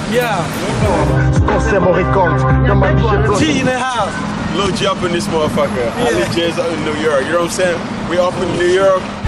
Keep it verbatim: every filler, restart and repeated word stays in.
Yeah. T in the house. Lil J up in this motherfucker. Yeah. I live J's up in New York. You know what I'm saying? We off in New York.